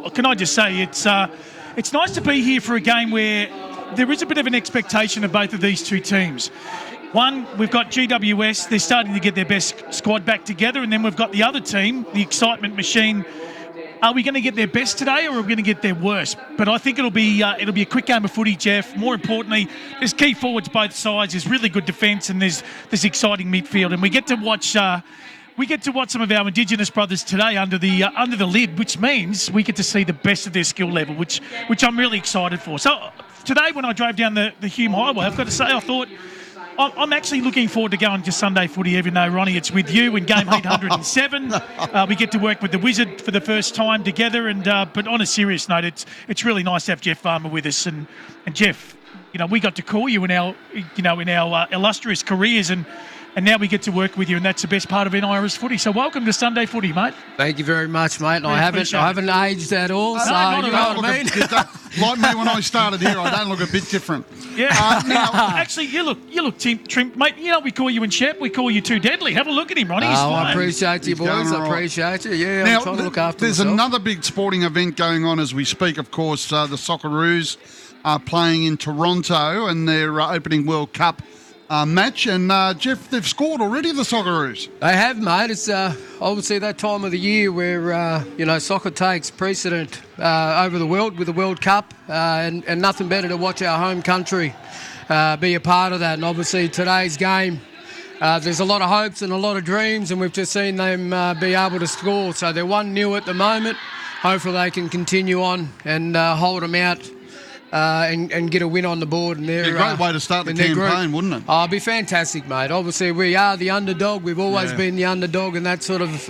can I just say it's nice to be here for a game where there is a bit of an expectation of both of these two teams. One, we've got GWS, they're starting to get their best squad back together, and then we've got the other team, the excitement machine. Are we going to get their best today, or are we going to get their worst? But I think it'll be a quick game of footy, Jeff. More importantly, there's key forwards both sides. There's really good defence, and there's this exciting midfield. And we get to watch some of our Indigenous brothers today under the lid, which means we get to see the best of their skill level, which I'm really excited for. So today, when I drove down the Hume Highway, I've got to say I thought, I'm actually looking forward to going to Sunday footy, even though, Ronnie, it's with you in game 807. We get to work with the Wizard for the first time together. But on a serious note, it's really nice to have Jeff Farmer with us. And Jeff, we got to call you in our illustrious careers, and now we get to work with you, and that's the best part of NIRS footy. So welcome to Sunday footy, mate. Thank you very much, mate. I haven't aged at all, so you know what I mean. Like me when I started here, I don't look a bit different. Yeah. Actually, you look trimmed, mate. We call you in Shep. We call you Too Deadly. Have a look at him, Ronnie. I appreciate you, boys. I appreciate you. Yeah, now, I'm trying to look after there's myself. another big sporting event going on as we speak. Of course, the Socceroos are playing in Toronto, and they're opening World Cup match. And Jeff, they've scored already, the Socceroos. They have, mate. It's obviously that time of the year where soccer takes precedent over the world with the World Cup, and nothing better to watch our home country be a part of that. And obviously today's game, there's a lot of hopes and a lot of dreams, and we've just seen them be able to score. So they're 1-0 at the moment. Hopefully they can continue on and hold them out. And get a win on the board. And a great way to start the campaign, wouldn't it? Oh, it'd be fantastic, mate. Obviously, we are the underdog. We've always been the underdog in that sort of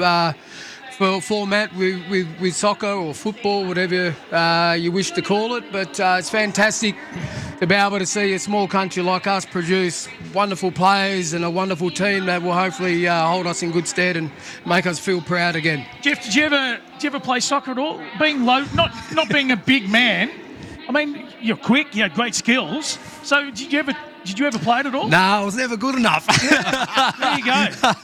format with soccer or football, whatever you wish to call it. But it's fantastic to be able to see a small country like us produce wonderful players and a wonderful team that will hopefully hold us in good stead and make us feel proud again. Jeff, did you ever play soccer at all? Being low, not being a big man. I mean, you're quick, you had great skills. So did you ever play it at all? No, I was never good enough. There you go.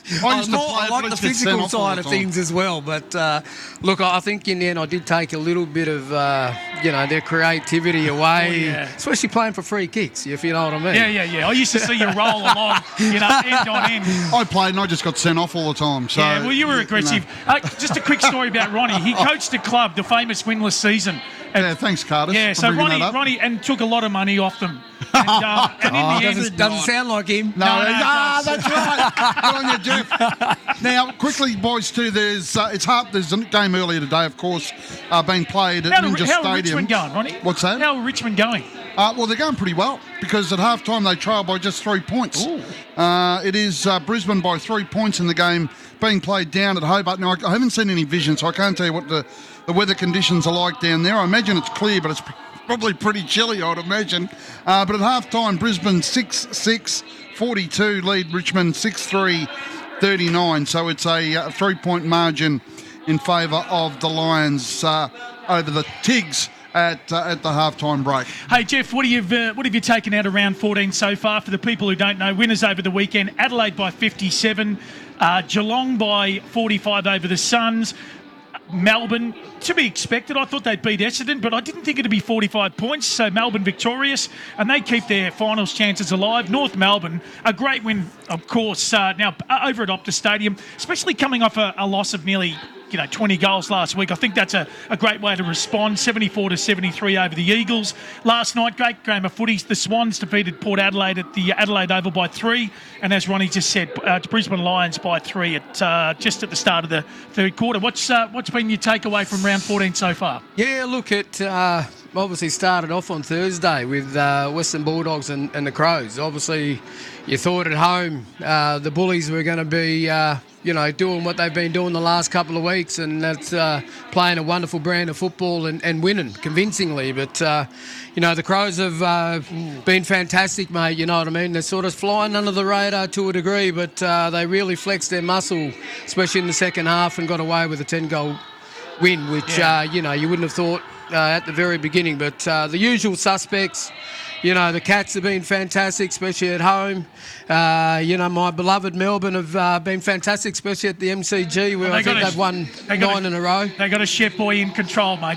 I like the physical side of things as well. But, look, I think in the end I did take a little bit of, their creativity away, especially playing for free kicks, if you know what I mean. Yeah. I used to see you roll along, end on end. I played and I just got sent off all the time. So, yeah, well, you were aggressive. Just a quick story about Ronnie. He coached a club, the famous winless season. Thanks, Carter. Yeah, so Ronnie and took a lot of money off them. And in the end, doesn't sound like him. No, that's right. Good on you, Jeff. Now, quickly, boys, too. There's a game earlier today, of course, being played at Ninja Stadium. How are Richmond going, Ronnie? What's that? How are Richmond going? Well, they're going pretty well because at halftime they trail by just 3 points. It is Brisbane by 3 points in the game being played down at Hobart. Now, I haven't seen any vision, so I can't tell you what the weather conditions are like down there. I imagine it's clear, but it's probably pretty chilly, I would imagine. But at half-time, Brisbane 6-6, 42, lead Richmond 6-3, 39. So it's a 3-point margin in favour of the Lions over the Tigs at the half-time break. Hey, Jeff, what have you taken out of round 14 so far? For the people who don't know, winners over the weekend, Adelaide by 57, Geelong by 45 over the Suns, Melbourne, to be expected. I thought they'd beat Essendon, but I didn't think it'd be 45 points. So Melbourne victorious, and they keep their finals chances alive. North Melbourne, a great win, of course, now over at Optus Stadium, especially coming off a loss of nearly 20 goals last week. I think that's a great way to respond. 74-73 over the Eagles. Last night, great game of footy. The Swans defeated Port Adelaide at the Adelaide Oval by 3. And as Ronnie just said, Brisbane Lions by 3 just at the start of the third quarter. What's been your takeaway from round 14 so far? Yeah, look, it obviously started off on Thursday with Western Bulldogs and the Crows. Obviously, you thought at home the Bullies were going to be doing what they've been doing the last couple of weeks, and that's playing a wonderful brand of football and winning convincingly. But, the Crows have been fantastic, mate, you know what I mean? They're sort of flying under the radar to a degree, but they really flexed their muscle, especially in the second half, and got away with a 10-goal win, which, you wouldn't have thought at the very beginning. But the usual suspects, the Cats have been fantastic, especially at home. My beloved Melbourne have been fantastic, especially at the MCG, where I think they've won 9 in a row. They got a Shep boy in control, mate.